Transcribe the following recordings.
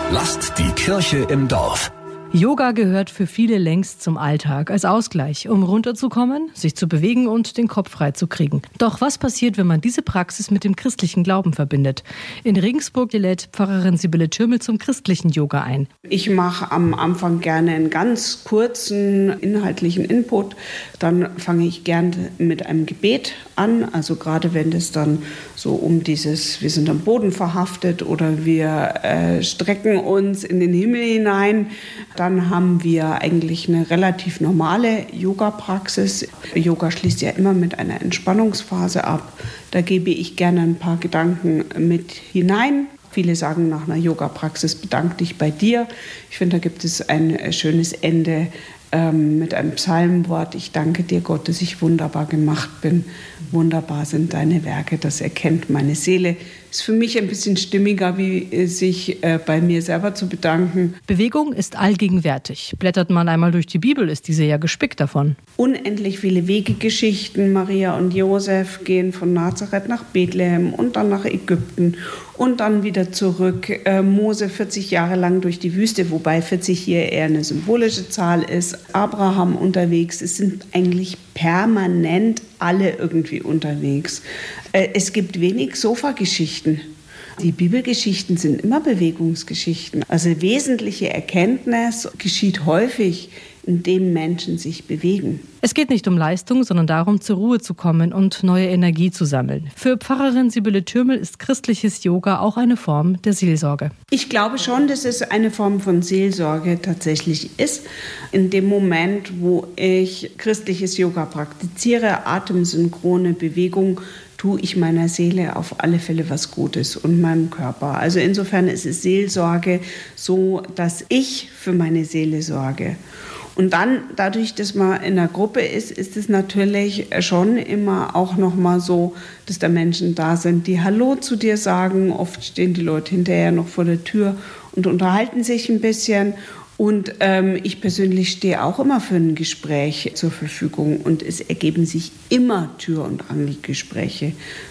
Lasst die Kirche im Dorf. Yoga gehört für viele längst zum Alltag als Ausgleich, um runterzukommen, sich zu bewegen und den Kopf frei zu kriegen. Doch was passiert, wenn man diese Praxis mit dem christlichen Glauben verbindet? In Regensburg lädt Pfarrerin Sibylle Thürmel zum christlichen Yoga ein. Ich mache am Anfang gerne einen ganz kurzen inhaltlichen Input. Dann fange ich gerne mit einem Gebet an. Also gerade wenn es dann so um dieses, wir sind am Boden verhaftet oder wir strecken uns in den Himmel hinein, dann haben wir eigentlich eine relativ normale Yoga-Praxis. Yoga schließt ja immer mit einer Entspannungsphase ab. Da gebe ich gerne ein paar Gedanken mit hinein. Viele sagen nach einer Yoga-Praxis, bedank dich bei dir. Ich finde, da gibt es ein schönes Ende mit einem Psalmwort. Ich danke dir, Gott, dass ich wunderbar gemacht bin. Wunderbar sind deine Werke, das erkennt meine Seele. Ist für mich ein bisschen stimmiger, wie sich bei mir selber zu bedanken. Bewegung ist allgegenwärtig. Blättert man einmal durch die Bibel, ist diese ja gespickt davon. Unendlich viele Wegegeschichten. Maria und Josef gehen von Nazareth nach Bethlehem und dann nach Ägypten und dann wieder zurück. Mose 40 Jahre lang durch die Wüste, wobei 40 hier eher eine symbolische Zahl ist. Abraham unterwegs. Es sind eigentlich permanent alle irgendwie unterwegs. Es gibt wenig Sofageschichten. Die Bibelgeschichten sind immer Bewegungsgeschichten. Also wesentliche Erkenntnis geschieht häufig, indem Menschen sich bewegen. Es geht nicht um Leistung, sondern darum, zur Ruhe zu kommen und neue Energie zu sammeln. Für Pfarrerin Sibylle Thürmel ist christliches Yoga auch eine Form der Seelsorge. Ich glaube schon, dass es eine Form von Seelsorge tatsächlich ist. In dem Moment, wo ich christliches Yoga praktiziere, atemsynchrone Bewegung, tue ich meiner Seele auf alle Fälle was Gutes und meinem Körper. Also insofern ist es Seelsorge so, dass ich für meine Seele sorge. Und dann, dadurch, dass man in einer Gruppe ist, ist es natürlich schon immer auch nochmal so, dass da Menschen da sind, die Hallo zu dir sagen. Oft stehen die Leute hinterher noch vor der Tür und unterhalten sich ein bisschen. Und ich persönlich stehe auch immer für ein Gespräch zur Verfügung. Und es ergeben sich immer Tür- und Angelgespräche.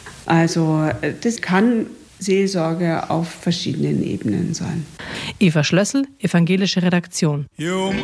Also das kann Seelsorge auf verschiedenen Ebenen sein. Eva Schlössel, evangelische Redaktion.